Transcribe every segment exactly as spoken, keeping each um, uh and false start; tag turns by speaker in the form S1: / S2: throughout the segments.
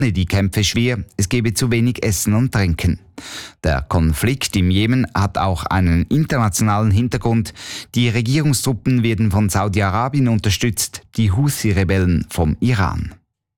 S1: die Kämpfe schwer, es gebe zu wenig Essen und Trinken. Der Konflikt im Jemen hat auch einen internationalen Hintergrund. Die Regierungstruppen werden von Saudi-Arabien unterstützt, die Houthi-Rebellen vom Iran.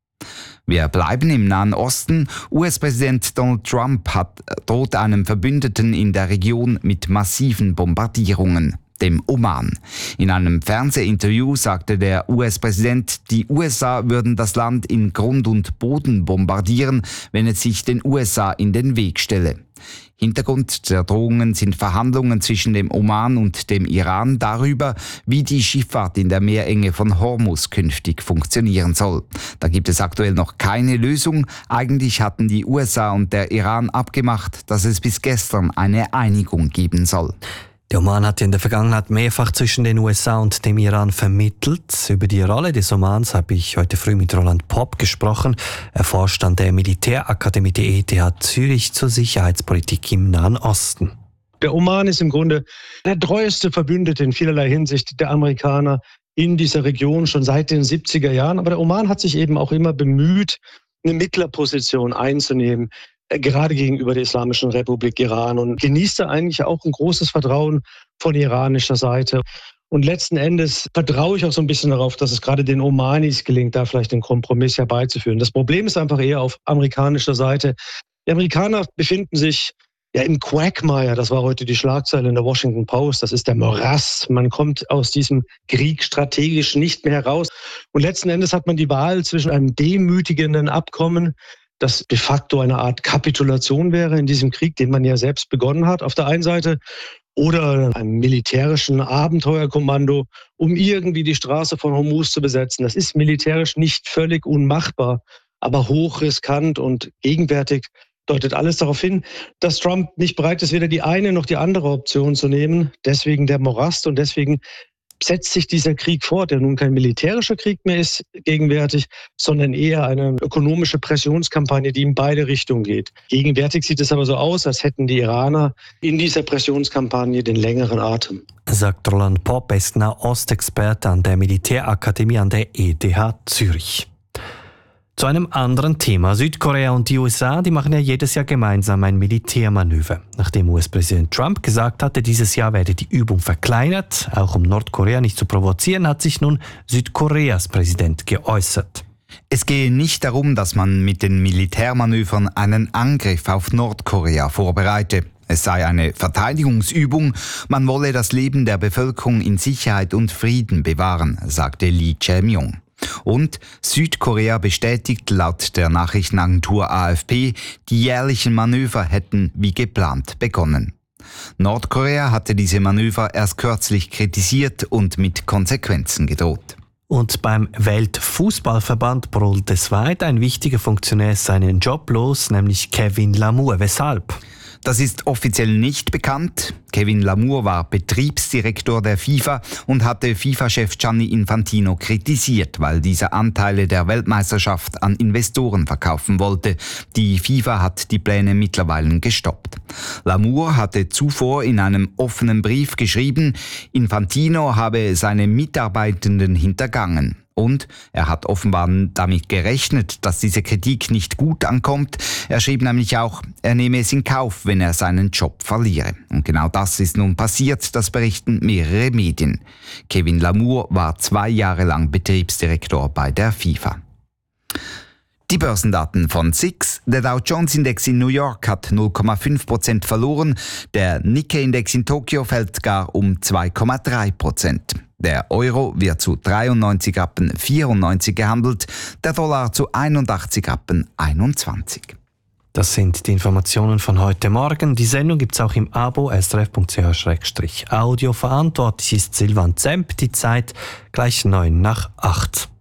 S1: Wir bleiben im Nahen Osten. U S-Präsident Donald Trump hat, droht einem Verbündeten in der Region mit massiven Bombardierungen, dem Oman. In einem Fernsehinterview sagte der U S-Präsident, die U S A würden das Land in Grund und Boden bombardieren, wenn es sich den U S A in den Weg stelle. Hintergrund der Drohungen sind Verhandlungen zwischen dem Oman und dem Iran darüber, wie die Schifffahrt in der Meerenge von Hormuz künftig funktionieren soll. Da gibt es aktuell noch keine Lösung. Eigentlich hatten die U S A und der Iran abgemacht, dass es bis gestern eine Einigung geben soll.
S2: Der Oman hat in der Vergangenheit mehrfach zwischen den U S A und dem Iran vermittelt. Über die Rolle des Omans habe ich heute früh mit Roland Popp gesprochen. Er forscht an der Militärakademie der E T H Zürich zur Sicherheitspolitik im Nahen Osten.
S3: Der Oman ist im Grunde der treueste Verbündete in vielerlei Hinsicht der Amerikaner in dieser Region schon seit den siebziger Jahren. Aber der Oman hat sich eben auch immer bemüht, eine Mittlerposition einzunehmen, gerade gegenüber der Islamischen Republik Iran, und genießt eigentlich auch ein großes Vertrauen von iranischer Seite. Und letzten Endes vertraue ich auch so ein bisschen darauf, dass es gerade den Omanis gelingt, da vielleicht einen Kompromiss herbeizuführen. Das Problem ist einfach eher auf amerikanischer Seite. Die Amerikaner befinden sich ja im Quagmire, das war heute die Schlagzeile in der Washington Post, das ist der Morass. Man kommt aus diesem Krieg strategisch nicht mehr heraus. Und letzten Endes hat man die Wahl zwischen einem demütigenden Abkommen, das de facto eine Art Kapitulation wäre in diesem Krieg, den man ja selbst begonnen hat, auf der einen Seite, oder einem militärischen Abenteuerkommando, um irgendwie die Straße von Hormuz zu besetzen. Das ist militärisch nicht völlig unmachbar, aber hochriskant, und gegenwärtig deutet alles darauf hin, dass Trump nicht bereit ist, weder die eine noch die andere Option zu nehmen. Deswegen der Morast, und deswegen setzt sich dieser Krieg fort, der nun kein militärischer Krieg mehr ist gegenwärtig, sondern eher eine ökonomische Pressionskampagne, die in beide Richtungen geht. Gegenwärtig sieht es aber so aus, als hätten die Iraner in dieser Pressionskampagne den längeren Atem.
S2: Sagt Roland Popp, ist Nahostexperte an der Militärakademie an der E T H Zürich. Zu einem anderen Thema. Südkorea und die U S A, die machen ja jedes Jahr gemeinsam ein Militärmanöver. Nachdem U S-Präsident Trump gesagt hatte, dieses Jahr werde die Übung verkleinert, auch um Nordkorea nicht zu provozieren, hat sich nun Südkoreas Präsident geäußert.
S1: Es gehe nicht darum, dass man mit den Militärmanövern einen Angriff auf Nordkorea vorbereite. Es sei eine Verteidigungsübung, man wolle das Leben der Bevölkerung in Sicherheit und Frieden bewahren, sagte Lee Jae-myung. Und Südkorea bestätigt laut der Nachrichtenagentur A F P, die jährlichen Manöver hätten wie geplant begonnen. Nordkorea hatte diese Manöver erst kürzlich kritisiert und mit Konsequenzen gedroht.
S2: Und beim Weltfußballverband brüllt es weit, ein wichtiger Funktionär ist seinen Job los, nämlich Kevin Lamour. Weshalb?
S1: Das ist offiziell nicht bekannt. Kevin Lamour war Betriebsdirektor der FIFA und hatte FIFA-Chef Gianni Infantino kritisiert, weil dieser Anteile der Weltmeisterschaft an Investoren verkaufen wollte. Die FIFA hat die Pläne mittlerweile gestoppt. Lamour hatte zuvor in einem offenen Brief geschrieben, Infantino habe seine Mitarbeitenden hintergangen. Und er hat offenbar damit gerechnet, dass diese Kritik nicht gut ankommt. Er schrieb nämlich auch, er nehme es in Kauf, wenn er seinen Job verliere. Und genau das ist nun passiert, das berichten mehrere Medien. Kevin Lamour war zwei Jahre lang Betriebsdirektor bei der FIFA. Die Börsendaten von S I X. Der Dow Jones Index in New York hat null Komma fünf Prozent verloren. Der Nikkei Index in Tokio fällt gar um zwei Komma drei Prozent. Der Euro wird zu dreiundneunzig Rappen vierundneunzig gehandelt, der Dollar zu einundachtzig Rappen einundzwanzig.
S2: Das sind die Informationen von heute Morgen. Die Sendung gibt es auch im Abo s r f punkt c h slash audio. Verantwortlich ist Silvan Zemp. Die Zeit gleich neun nach acht.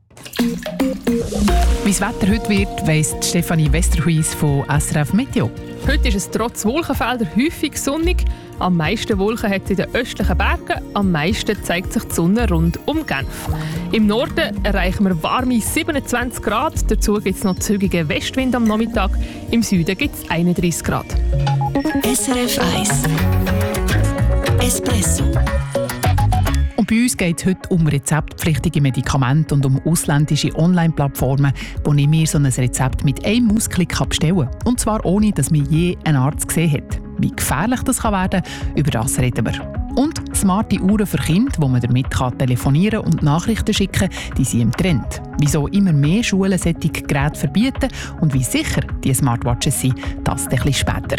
S4: Wie das Wetter heute wird, weiss Stefanie Westerhuis von S R F Meteo.
S5: Heute ist es trotz Wolkenfelder häufig sonnig. Am meisten Wolken hat es in den östlichen Bergen. Am meisten zeigt sich die Sonne rund um Genf. Im Norden erreichen wir warme siebenundzwanzig Grad. Dazu gibt es noch zügigen Westwind am Nachmittag. Im Süden gibt es einunddreißig Grad.
S6: S R F eins Espresso.
S4: Und Bei uns geht es heute um rezeptpflichtige Medikamente und um ausländische Online-Plattformen, wo ich mir so ein Rezept mit einem Mausklick bestellen kann. Und zwar ohne, dass mir je ein Arzt gesehen hat. Wie gefährlich das werden kann, über das reden wir. Und smarte Uhren für Kinder, wo man damit telefonieren und Nachrichten schicken kann, die sind im Trend. Wieso immer mehr Schulen solche Geräte verbieten und wie sicher die Smartwatches sind, das ein bisschen später.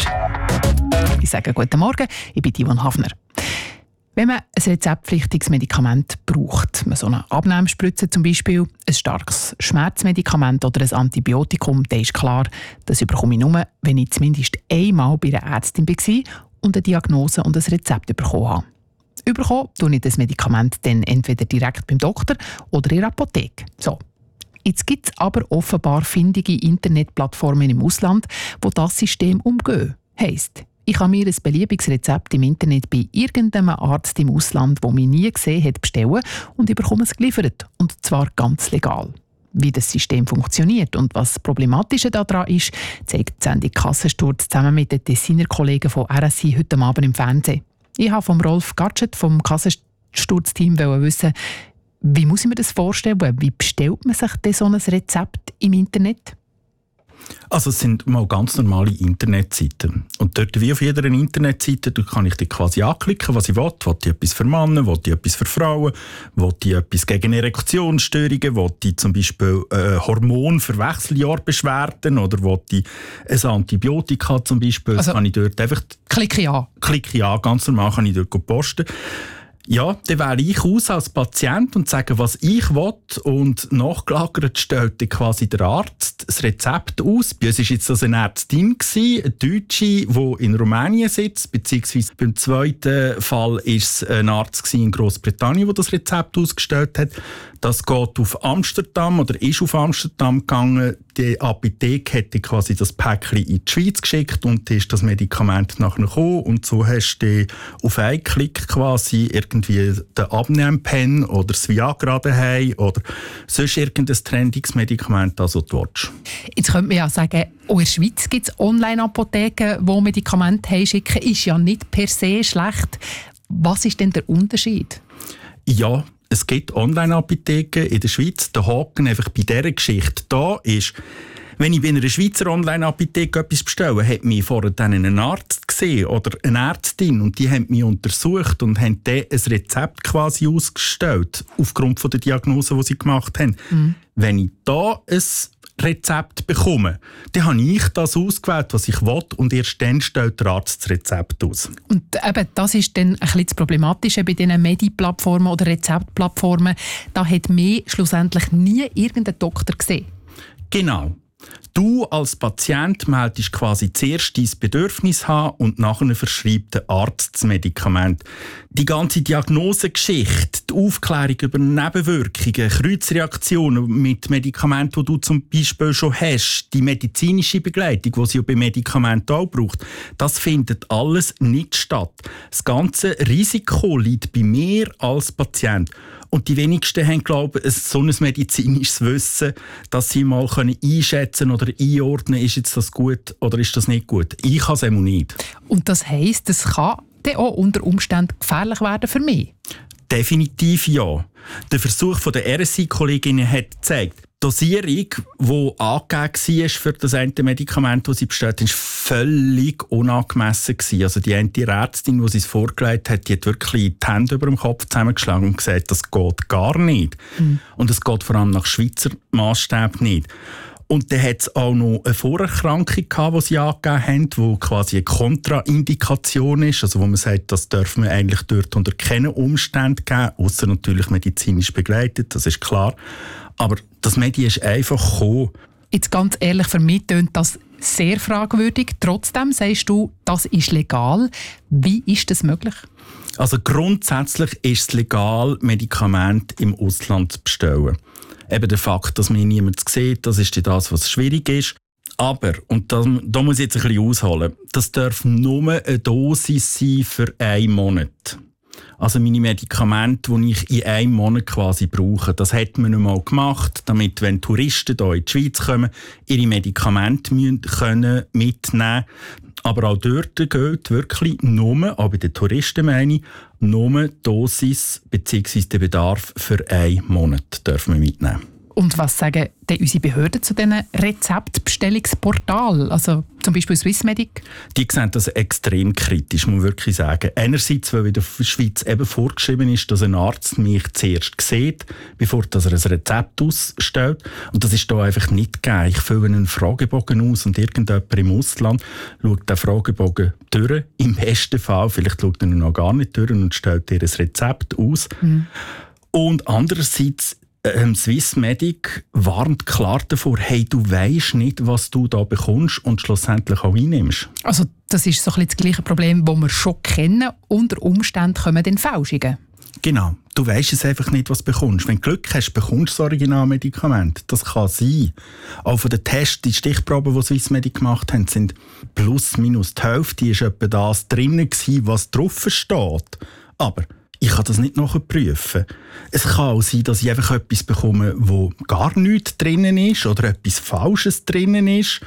S4: Ich sage guten Morgen, ich bin Yvonne Hafner. Wenn man ein rezeptpflichtiges Medikament braucht, so eine Abnehmspritze zum Beispiel, ein starkes Schmerzmedikament oder ein Antibiotikum, dann ist klar, das bekomme ich nur, wenn ich zumindest einmal bei einer Ärztin war und eine Diagnose und ein Rezept bekommen habe. Überkommen tue ich das Medikament dann entweder direkt beim Doktor oder in der Apotheke. So. Jetzt gibt es aber offenbar findige Internetplattformen im Ausland, die das System umgehen. Heisst, ich kann mir ein beliebiges Rezept im Internet bei irgendeinem Arzt im Ausland, der mich nie gesehen hat, bestellen und ich bekomme es geliefert. Und zwar ganz legal. Wie das System funktioniert und was das Problematische daran ist, zeigt die Sendung Kassensturz zusammen mit den Tessiner Kollegen von R S I heute Abend im Fernsehen. Ich habe vom Rolf Gatschet vom Kassensturz-Team wissen, wie muss ich mir das vorstellen? Wie bestellt man sich denn so ein Rezept im Internet?
S6: Also es sind mal ganz normale Internetseiten. Und dort, wie auf jeder Internetseite, da kann ich die quasi anklicken, was ich will. Will ich etwas für Männer, will ich etwas für Frauen, will ich etwas gegen Erektionsstörungen, will ich zum Beispiel äh, Hormon für Wechseljahrbeschwerden oder will ich ein Antibiotika zum Beispiel.
S4: Also,
S6: das kann ich dort einfach...
S4: Klicke ja.
S6: Klicke ja, ganz normal kann ich dort posten. Ja, dann wähle ich aus als Patient und sage, was ich will. Und nachgelagert stellt dann quasi der Arzt das Rezept aus. Bei uns war jetzt das eine Ärztin, eine Deutsche, die in Rumänien sitzt. Beziehungsweise beim zweiten Fall war es ein Arzt in Großbritannien, der das Rezept ausgestellt hat. Das geht auf Amsterdam oder ist auf Amsterdam gegangen. Die Apotheke hätte quasi das Päckchen in die Schweiz geschickt und ist das Medikament nachher gekommen. Und so hast du auf einen Klick quasi irgendwie den Abnehmpen oder das Viagra daheim oder sonst irgendein trendiges Medikament, das du willst.
S4: Jetzt könnte man ja sagen, auch in der Schweiz gibt es Online-Apotheken, die Medikamente heimschicken. Ist ja nicht per se schlecht. Was ist denn der Unterschied?
S6: Ja, es gibt Online-Apotheken in der Schweiz. Der Haken einfach bei dieser Geschichte da ist, wenn ich bei einer Schweizer Online-Apotheke etwas bestelle, hat mich vorher dann einen Arzt gesehen oder eine Ärztin und die haben mich untersucht und haben dann ein Rezept quasi ausgestellt, aufgrund von der Diagnose, die sie gemacht haben. Mhm. Wenn ich da ein Rezept bekomme, dann habe ich das ausgewählt, was ich will, und erst dann stellt der Arzt das Rezept aus.
S4: Und eben, das ist dann ein bisschen das Problematische bei diesen Medi-Plattformen oder Rezeptplattformen. Da hat mir schlussendlich nie irgendein Doktor gesehen.
S6: Genau. Du als Patient meldest quasi zuerst dein Bedürfnis haben und nachher verschreibt der Arzt das Medikament. Die ganze Diagnosegeschichte, die Aufklärung über Nebenwirkungen, Kreuzreaktionen mit Medikamenten, die du zum Beispiel schon hast, die medizinische Begleitung, die es ja bei Medikamenten auch braucht, das findet alles nicht statt. Das ganze Risiko liegt bei mir als Patient. Und die wenigsten haben, glaube ich, so ein medizinisches Wissen, dass sie mal einschätzen können oder einordnen, ist jetzt das gut oder ist das nicht gut. Ich kann es einmal nicht.
S4: Und das heisst, es kann dann auch unter Umständen gefährlich werden für mich?
S6: Definitiv ja. Der Versuch der R S I-Kolleginnen hat gezeigt, die Dosierung, die angegeben war für das eine Medikament, das sie bestellt haben, war völlig unangemessen. Also die eine Ärztin, die sie es vorgelegt hat, die hat wirklich die Hände über dem Kopf zusammengeschlagen und gesagt, das geht gar nicht. Mhm. Und es geht vor allem nach Schweizer Maßstab nicht. Und dann hat es auch noch eine Vorerkrankung gehabt, die sie angegeben haben, die quasi eine Kontraindikation ist. Also wo man sagt, das dürfen wir eigentlich dort unter keinen Umständen geben, ausser natürlich medizinisch begleitet, das ist klar. Aber das Medi ist einfach gekommen.
S4: Jetzt ganz ehrlich, für mich tönt das sehr fragwürdig. Trotzdem sagst du, das ist legal. Wie ist das möglich?
S6: Also grundsätzlich ist es legal, Medikamente im Ausland zu bestellen. Eben der Fakt, dass mich niemand sieht, das ist das, was schwierig ist. Aber, und da, da muss ich jetzt ein bisschen ausholen, das darf nur eine Dosis sein für einen Monat. Also meine Medikamente, die ich in einem Monat quasi brauche. Das hat man einmal gemacht, damit, wenn Touristen hier in die Schweiz kommen, ihre Medikamente müssen können mitnehmen. Aber auch dort gilt wirklich nur, auch bei den Touristen meine ich, nur die Dosis bzw. den Bedarf für einen Monat dürfen wir mitnehmen.
S4: Und was sagen denn unsere Behörden zu diesen Rezeptbestellungsportalen, also zum Beispiel Swissmedic?
S6: Die sehen das extrem kritisch, muss man wirklich sagen. Einerseits, weil in der Schweiz eben vorgeschrieben ist, dass ein Arzt mich zuerst sieht, bevor er ein Rezept ausstellt. Und das ist da einfach nicht gegeben. Ich fülle einen Fragebogen aus und irgendjemand im Ausland schaut den Fragebogen durch. Im besten Fall, vielleicht schaut er ihn noch gar nicht durch und stellt dir ein Rezept aus. Mhm. Und andererseits Ähm, Swissmedic warnt klar davor, hey, du weisst nicht, was du da bekommst und schlussendlich auch einnimmst.
S4: Also das ist so ein bisschen das gleiche Problem, das wir schon kennen. Unter Umständen kommen dann Fälschungen.
S6: Genau. Du weisst es einfach nicht, was du bekommst. Wenn du Glück hast, bekommst du das Originalmedikament. Das kann sein. Auch von den Tests, die Stichproben, die Swissmedic gemacht haben, sind plus minus die Hälfte. Ist etwa das drin gewesen, was drauf steht. Aber ich kann das nicht nachprüfen. Es kann auch sein, dass ich einfach etwas bekomme, wo gar nichts drinnen ist oder etwas Falsches drinnen ist.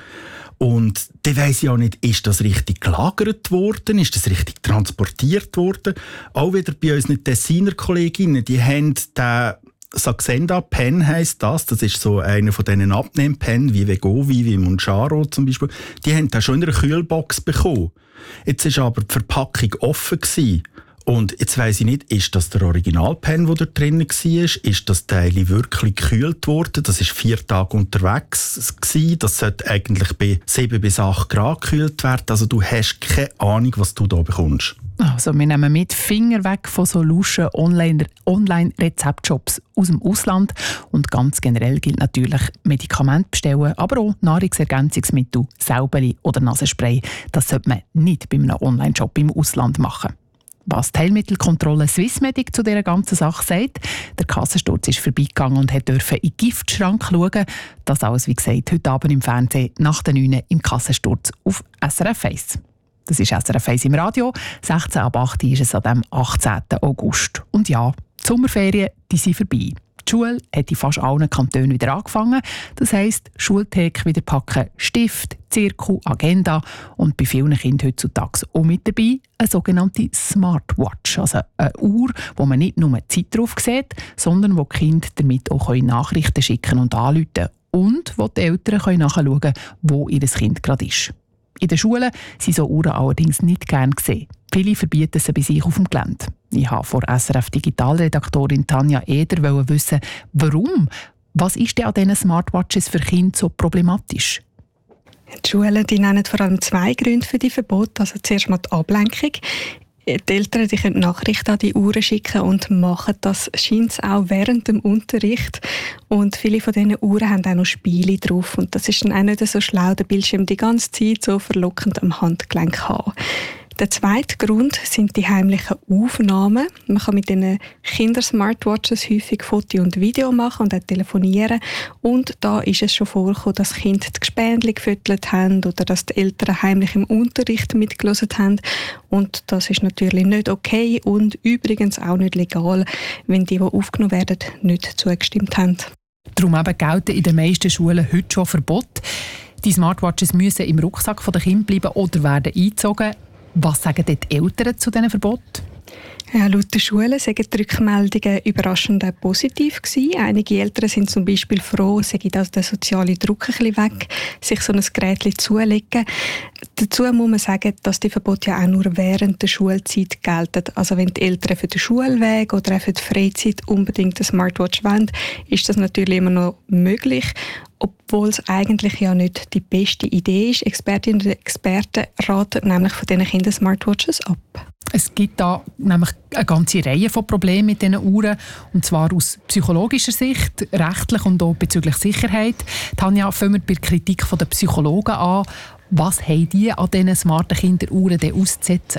S6: Und dann weiss ich auch nicht, ist das richtig gelagert worden, ist das richtig transportiert worden. Auch wieder bei unseren Tessiner Kolleginnen, die haben den Saxenda-Pen heisst das, das ist so einer von diesen Abnehm-Pen, wie Vegovi, wie Monjaro zum Beispiel, die haben den schon in einer Kühlbox bekommen. Jetzt war aber die Verpackung offen gewesen. Und jetzt weiss ich nicht, ist das der Originalpen, der da drin war? Ist das Teil wirklich gekühlt worden? Das war vier Tage unterwegs gewesen. Das sollte eigentlich bei sieben bis acht Grad gekühlt werden. Also du hast keine Ahnung, was du da bekommst.
S4: Also wir nehmen mit Finger weg von so luschen Online-Rezeptshops aus dem Ausland. Und ganz generell gilt natürlich Medikamente bestellen, aber auch Nahrungsergänzungsmittel, Säubeli oder Nasenspray. Das sollte man nicht bei einem Online-Shop im Ausland machen. Was die Heilmittelkontrolle Swissmedic zu dieser ganzen Sache sagt, der Kassensturz ist vorbeigegangen und durfte in den Giftschrank schauen. Das alles, wie gesagt, heute Abend im Fernsehen nach der neun im Kassensturz auf S R F eins. Das ist S R F eins im Radio. sechzehn ab acht ist es an dem achtzehnten August. Und ja, die Sommerferien die sind vorbei. Die Schule hat in fast allen Kantonen wieder angefangen. Das heisst, Schultheke wieder packen, Stift, Zirkel, Agenda und bei vielen Kindern heutzutage auch mit dabei eine sogenannte Smartwatch, also eine Uhr, wo man nicht nur die Zeit drauf sieht, sondern wo die Kinder damit auch Nachrichten schicken und anrufen und wo die Eltern nachschauen können, wo ihr Kind gerade ist. In den Schulen sind so Uhren allerdings nicht gern gesehen. Viele verbieten sie bei sich auf dem Gelände. Ich wollte vor S R F-Digitalredaktorin Tanja Eder wissen, warum? Was ist denn an diesen Smartwatches für Kinder so problematisch?
S7: Die Schulen die nennen vor allem zwei Gründe für die Verbote. Also zuerst mal die Ablenkung. Die Eltern die können Nachrichten an die Uhren schicken und machen das scheint auch während dem Unterricht. Und viele von diesen Uhren haben auch noch Spiele drauf. Und das ist dann auch nicht so schlau, den Bildschirm die ganze Zeit so verlockend am Handgelenk haben. Der zweite Grund sind die heimlichen Aufnahmen. Man kann mit diesen Kinder-Smartwatches häufig Foto und Video machen und auch telefonieren. Und da ist es schon vorgekommen, dass Kinder die Gespendli gefüttert haben oder dass die Eltern heimlich im Unterricht mitgelesen haben. Und das ist natürlich nicht okay und übrigens auch nicht legal, wenn die, die aufgenommen werden, nicht zugestimmt haben.
S4: Darum eben gelten in den meisten Schulen heute schon Verbote. Die Smartwatches müssen im Rucksack der Kinder bleiben oder werden eingezogen. Was sagen die Eltern zu diesen Verboten?
S7: Ja, laut der Schule sind die Rückmeldungen überraschend positiv gewesen. Einige Eltern sind zum Beispiel froh, sei das der soziale Druck ein bisschen weg, sich so ein Gerät zulegen. Dazu muss man sagen, dass die Verbote ja auch nur während der Schulzeit gelten. Also wenn die Eltern für den Schulweg oder auch für die Freizeit unbedingt eine Smartwatch wollen, ist das natürlich immer noch möglich. Obwohl es eigentlich ja nicht die beste Idee ist. Expertinnen und Experten raten nämlich von diesen Kindern Smartwatches ab.
S4: Es gibt da nämlich eine ganze Reihe von Problemen mit diesen Uhren, und zwar aus psychologischer Sicht, rechtlich und auch bezüglich Sicherheit. Tanja, fangen wir bei der Kritik der Psychologen an. Was haben die an diesen smarten Kinderuhren denn auszusetzen?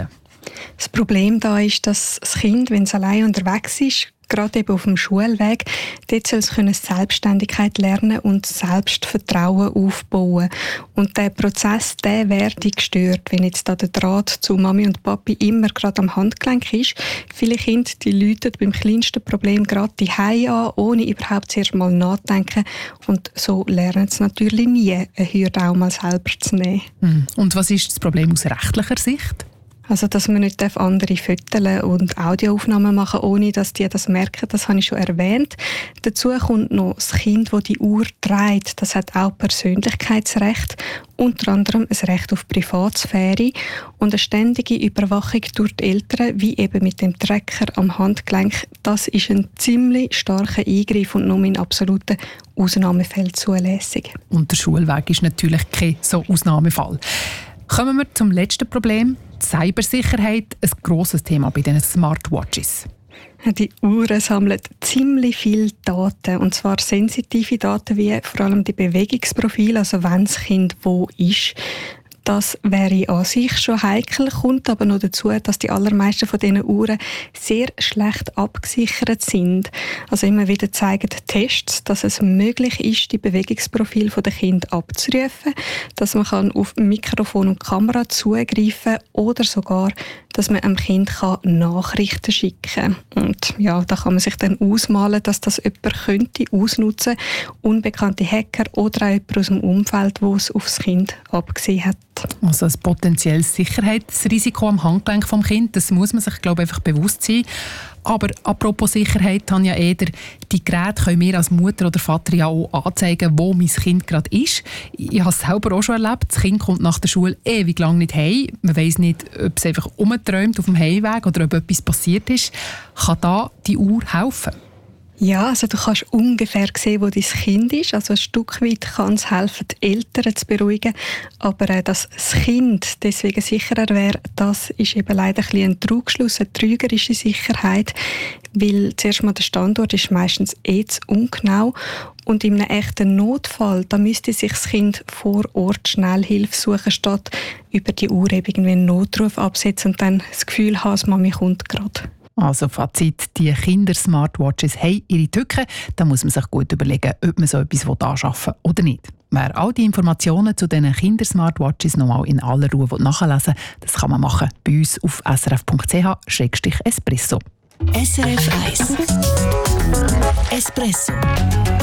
S7: Das Problem da ist, dass das Kind, wenn es allein unterwegs ist, gerade eben auf dem Schulweg, dort soll es können Selbstständigkeit lernen und Selbstvertrauen aufbauen. Und der Prozess, der werde gestört, wenn jetzt da der Draht zu Mami und Papi immer gerade am Handgelenk ist. Viele Kinder, die läuten beim kleinsten Problem gerade die Hause an, ohne überhaupt zuerst mal nachdenken. Und so lernen sie natürlich nie, eine Hürde auch mal selber zu nehmen.
S4: Und was ist das Problem aus rechtlicher Sicht?
S7: Also, dass man nicht andere Fotos und Audioaufnahmen machen darf, ohne dass die das merken, das habe ich schon erwähnt. Dazu kommt noch das Kind, das die Uhr trägt. Das hat auch Persönlichkeitsrecht, unter anderem ein Recht auf Privatsphäre und eine ständige Überwachung durch die Eltern, wie eben mit dem Tracker am Handgelenk. Das ist ein ziemlich starker Eingriff und nur in absoluten Ausnahmefällen zulässig.
S4: Und der Schulweg ist natürlich kein so Ausnahmefall. Kommen wir zum letzten Problem. Die Cybersicherheit, ein grosses Thema bei den Smartwatches.
S7: Die Uhren sammeln ziemlich viele Daten, und zwar sensitive Daten wie vor allem die Bewegungsprofile, also wenn das Kind wo ist. Das wäre an sich schon heikel, kommt aber noch dazu, dass die allermeisten von diesen Uhren sehr schlecht abgesichert sind. Also immer wieder zeigen Tests, dass es möglich ist, die Bewegungsprofile der Kinder abzurufen, dass man kann auf Mikrofon und Kamera zugreifen oder sogar, dass man einem Kind kann Nachrichten schicken kann. Und ja, da kann man sich dann ausmalen, dass das jemand könnte ausnutzen, unbekannte Hacker oder auch jemand aus dem Umfeld, der es aufs Kind abgesehen hat.
S4: Also ein potenzielles Sicherheitsrisiko am Handgelenk des Kindes, das muss man sich, glaube ich, einfach bewusst sein. Aber apropos Sicherheit, Tanja Eder, die Geräte können wir als Mutter oder Vater ja auch anzeigen, wo mein Kind gerade ist. Ich habe es selber auch schon erlebt. Das Kind kommt nach der Schule ewig lang nicht heim. Man weiss nicht, ob es einfach umträumt auf dem Heimweg oder ob etwas passiert ist. Kann da die Uhr helfen?
S7: Ja, also du kannst ungefähr sehen, wo dein Kind ist. Also ein Stück weit kann es helfen, die Eltern zu beruhigen. Aber äh, dass das Kind deswegen sicherer wäre, das ist eben leider ein, ein Trugschluss, eine trügerische Sicherheit. Weil zuerst mal der Standort ist meistens eh zu ungenau. Und in einem echten Notfall, da müsste sich das Kind vor Ort schnell Hilfe suchen, statt über die Uhr irgendwie einen Notruf absetzen und dann das Gefühl haben, die Mami kommt gerade.
S4: Also Fazit, die Kinder-Smartwatches haben ihre Tücken. Da muss man sich gut überlegen, ob man so etwas anschaffen will oder nicht. Wer all die Informationen zu diesen Kinder-Smartwatches nochmal in aller Ruhe nachlesen will, das kann man machen bei uns auf s r f punkt c h slash espresso.
S8: S R F eins Espresso